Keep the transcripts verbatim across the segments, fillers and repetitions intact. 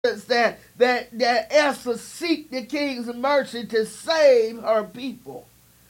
that that that Esther seek the king's mercy to save her people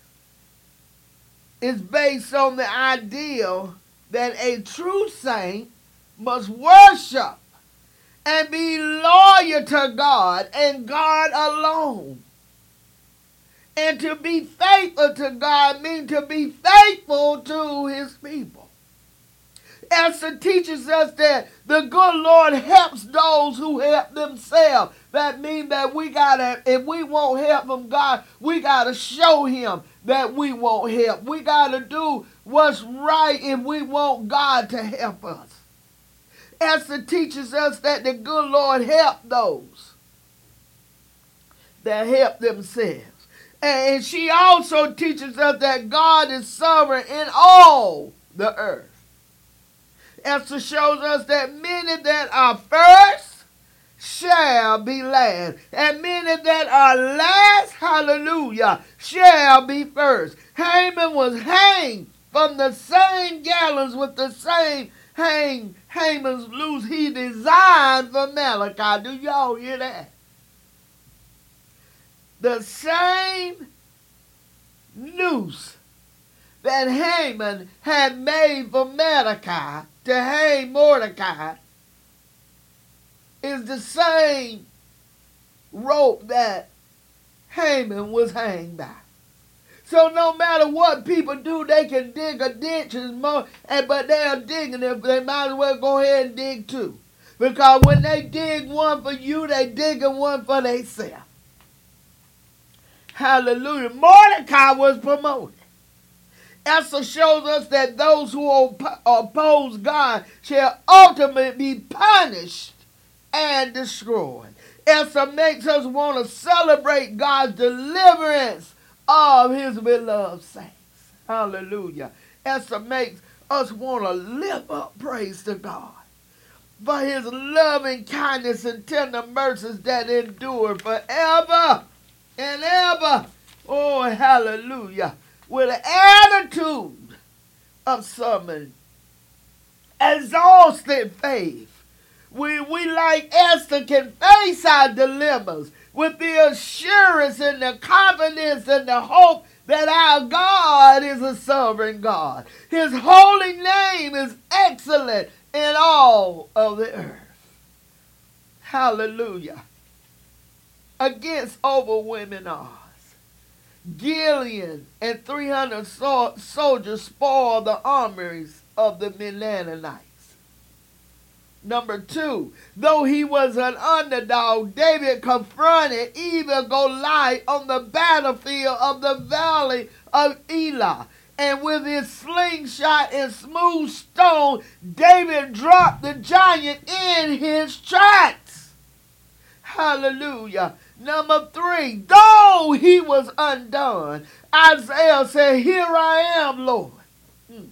is based on the ideal that a true saint must worship and be loyal to God and God alone. And to be faithful to God means to be faithful to his people. Esther teaches us that the good Lord helps those who help themselves. That means that we gotta, if we won't help from God, we gotta show him that we won't help. We gotta do what's right if we want God to help us. Esther teaches us that the good Lord helps those that help themselves. And she also teaches us that God is sovereign in all the earth. Esther shows us that many that are first shall be last, and many that are last, hallelujah, shall be first. Haman was hanged from the same gallows with the same hang, Haman's loose he designed for Malachi. Do y'all hear that? The same noose that Haman had made for Mordecai to hang Mordecai is the same rope that Haman was hanged by. So no matter what people do, they can dig a ditch, and more, and, but they are digging it. They might as well go ahead and dig two. Because when they dig one for you, they digging one for themselves. Hallelujah. Mordecai was promoted. Esther shows us that those who op- oppose God shall ultimately be punished and destroyed. Esther makes us want to celebrate God's deliverance of his beloved saints. Hallelujah. Esther makes us want to lift up praise to God for his loving kindness and tender mercies that endure forever and ever. Oh, hallelujah. With an attitude of summon, exhausted faith. We, we, like Esther, can face our dilemmas with the assurance and the confidence and the hope that our God is a sovereign God. His holy name is excellent in all of the earth. Hallelujah. Against overwhelming odds, Gideon and three hundred so- soldiers spoiled the armories of the Midianites. Number two, though he was an underdog, David confronted evil Goliath on the battlefield of the valley of Elah. And with his slingshot and smooth stone, David dropped the giant in his tracks. Hallelujah. Number three, though he was undone, Isaiah said, "Here I am, Lord." Hmm.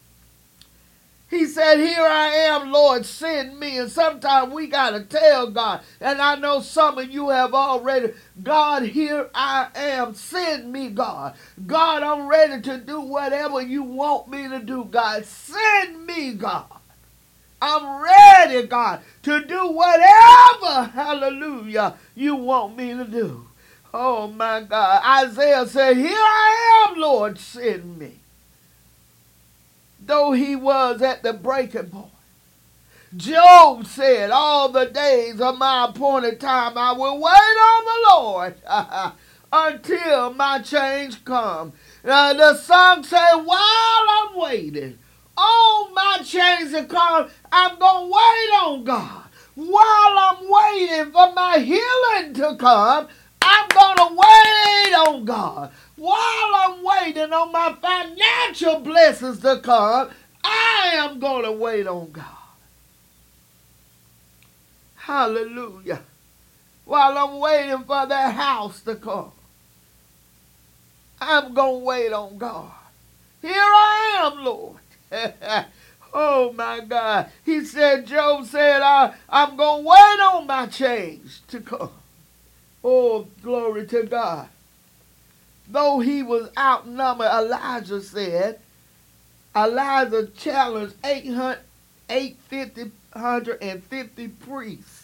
He said, "Here I am, Lord, send me." And sometimes we got to tell God, and I know some of you have already, "God, here I am, send me, God. God, I'm ready to do whatever you want me to do, God. Send me, God. I'm ready, God, to do whatever, hallelujah, you want me to do." Oh, my God. Isaiah said, "Here I am, Lord, send me." Though he was at the breaking point. Job said, "All the days of my appointed time I will wait on the Lord until my change come." Now, the song said, "While I'm waiting on my change to come, I'm going to wait on God. While I'm waiting for my healing to come, I'm going to wait on God. While I'm waiting on my financial blessings to come, I am going to wait on God." Hallelujah. While I'm waiting for that house to come, I'm going to wait on God. Here I am, Lord. Oh, my God. He said, Job said, I, I'm going to wait on my change to come. Oh, glory to God. Though he was outnumbered, Elijah said, Elijah challenged eight hundred fifty priests